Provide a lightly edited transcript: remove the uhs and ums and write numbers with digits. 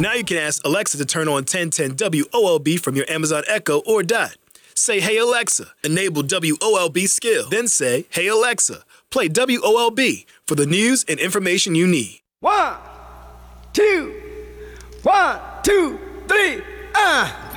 Now you can ask Alexa to turn on 1010 WOLB from your Amazon Echo or Dot. Say, "Hey Alexa, enable WOLB skill." Then say, "Hey Alexa, play WOLB for the news and information you need." 1, 2, 1, 2, 3,